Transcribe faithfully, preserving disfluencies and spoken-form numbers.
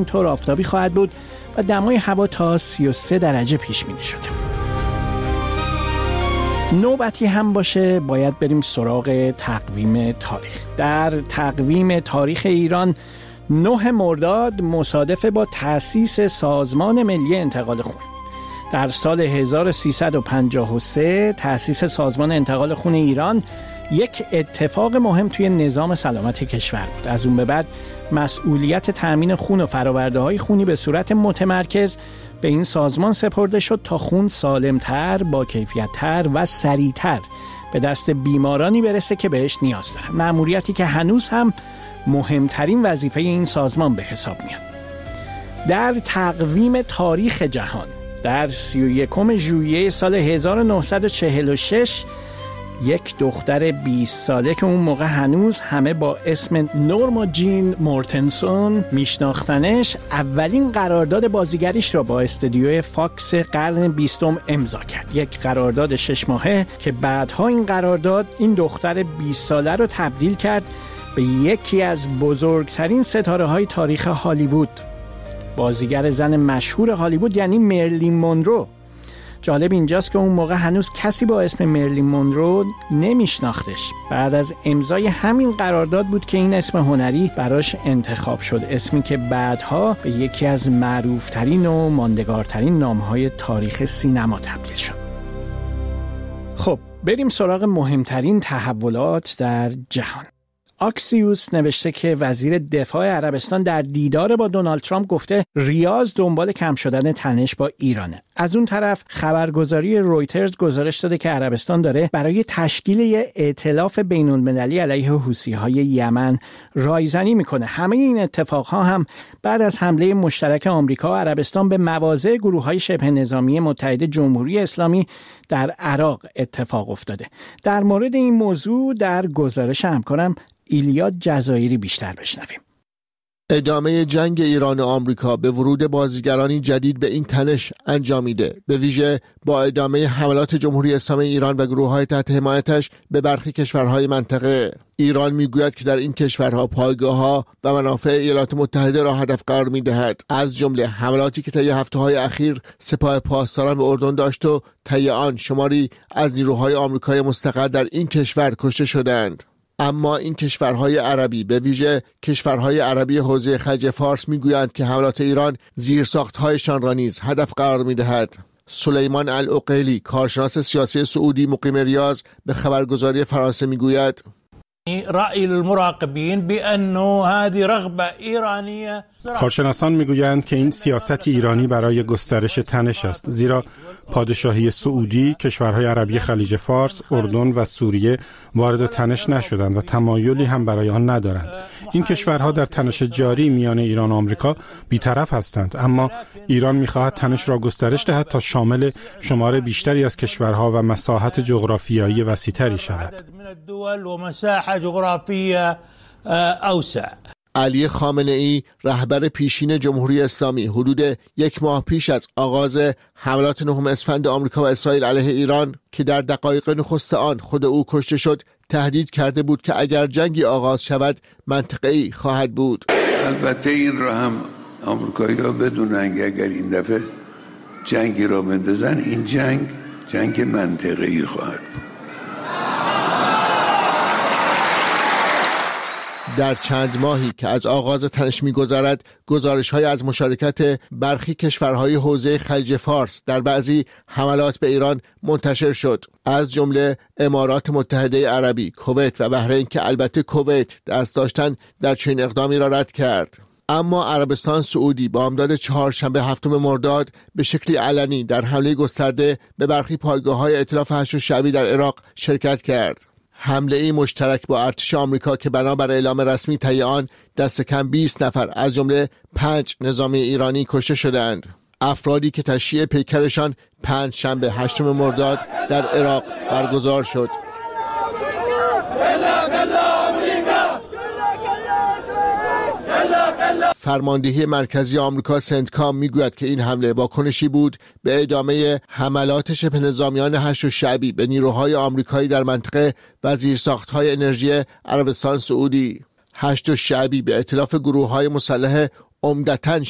همینطور آفتابی خواهد بود و دمای هوا تا سی و سه درجه پیش بینی شده. نوبتی هم باشه باید بریم سراغ تقویم تاریخ. در تقویم تاریخ ایران نه مرداد مصادف با تأسیس سازمان ملی انتقال خون. در سال هزار و سیصد و پنجاه و سه تأسیس سازمان انتقال خون ایران یک اتفاق مهم توی نظام سلامت کشور بود. از اون به بعد مسئولیت تأمین خون و فرآورده‌های خونی به صورت متمرکز به این سازمان سپرده شد تا خون سالمتر، با کیفیت‌تر و سریعتر به دست بیمارانی برسه که بهش نیاز دارن. مأموریتی که هنوز هم مهمترین وظیفه این سازمان به حساب میاد. در تقویم تاریخ جهان در سی و یکم ژوئیه سال هزار و نهصد و چهل و شش یک دختر بیست ساله که اون موقع هنوز همه با اسم نورما جین مورتنسون میشناختنش، اولین قرارداد بازیگریش را با استودیوی فاکس قرن بیستم امضا کرد. یک قرارداد شش ماهه که بعدها این قرارداد این دختر بیست ساله رو تبدیل کرد به یکی از بزرگترین ستاره های تاریخ هالیوود. بازیگر زن مشهور هالیوود یعنی مرلین مونرو. جالب اینجاست که اون موقع هنوز کسی با اسم مرلین مونرو نمیشناختش. بعد از امضای همین قرارداد بود که این اسم هنری براش انتخاب شد، اسمی که بعدها به یکی از معروفترین و ماندگارترین نامهای تاریخ سینما تبدیل شد. خب بریم سراغ مهمترین تحولات در جهان. آکسیوس نوشته که وزیر دفاع عربستان در دیدار با دونالد ترامپ گفته ریاض دنبال کم شدن تنش با ایرانه. از اون طرف خبرگزاری رویترز گزارش داده که عربستان داره برای تشکیل یه ائتلاف بین‌المللی علیه حوثی‌های یمن رایزنی میکنه. همه این اتفاقها هم بعد از حمله مشترک آمریکا و عربستان به مواضع گروه‌های شبه نظامی متحد جمهوری اسلامی در عراق اتفاق افتاده. در مورد این موضوع در گزارش همکارم ایلیا جزایری بیشتر بشنویم. ادامه جنگ ایران و آمریکا به ورود بازیگرانی جدید به این تنش انجامیده، به ویژه با ادامه حملات جمهوری اسلامی ایران و گروه‌های تحت حمایتش به برخی کشورهای منطقه. ایران میگوید که در این کشورها پایگاه‌ها و منافع ایالات متحده را هدف قرار می‌دهد، از جمله حملاتی که طی هفته‌های اخیر سپاه پاسداران به اردن داشت و طی آن شماری از نیروهای آمریکایی مستقر در این کشور کشته شدند. اما این کشورهای عربی، به ویژه کشورهای عربی حوزه خلیج فارس، میگویند که حملات ایران زیرساخت‌هایشان را نیز هدف قرار می‌دهد. سلیمان العقیلی، کارشناس سیاسی سعودی مقیم ریاض، به خبرگزاری فرانسه میگوید رأی المراقبین بأنه هذه رغبة ایرانیه. کارشناسان میگویند که این سیاست ایرانی برای گسترش تنش است، زیرا پادشاهی سعودی، کشورهای عربی خلیج فارس، اردن و سوریه وارد تنش نشدند و تمایلی هم برای آن ندارند. این کشورها در تنش جاری میان ایران و آمریکا بی‌طرف هستند، اما ایران می‌خواهد تنش را گسترش دهد تا شامل شمار بیشتری از کشورها و مساحت جغرافیایی وسیع‌تری شود. علی خامنه‌ای، رهبر پیشین جمهوری اسلامی، حدود یک ماه پیش از آغاز حملات نهم اسفند آمریکا و اسرائیل علیه ایران که در دقایق نخست آن خود او کشته شد، تهدید کرده بود که اگر جنگی آغاز شود منطقه‌ای خواهد بود. البته این را هم آمریکایی‌ها بدونن که اگر این دفعه جنگی را بندازن، این جنگ جنگ منطقه‌ای خواهد بود. در چند ماهی که از آغاز تنش می‌گذرد، گزارش‌های از مشارکت برخی کشورهای حوزه خلیج فارس در بعضی حملات به ایران منتشر شد، از جمله امارات متحده عربی، کویت و بحرین که البته کویت دست داشتن در چنین اقدامی را رد کرد. اما عربستان سعودی با امداد چهارشنبه هفتم مرداد به شکلی علنی در حمله گسترده به برخی پایگاه‌های ائتلاف هشت شعبی در عراق شرکت کرد. حمله ای مشترک با ارتش آمریکا که بنابر اعلام رسمی طی آن دست کم بیست نفر از جمله پنج نظامی ایرانی کشته شدند. افرادی که تشییع پیکرشان پنج شنبه هشتم مرداد در عراق برگزار شد. فرماندهی مرکزی آمریکا سنتکام میگوید که این حمله واکنشی بود به ادامه حملات شبه نظامیان هشت شعبی به نیروهای آمریکایی در منطقه و زیرساخت‌های انرژی عربستان سعودی. هشت شعبی به ائتلاف گروه‌های مسلح عمدتاً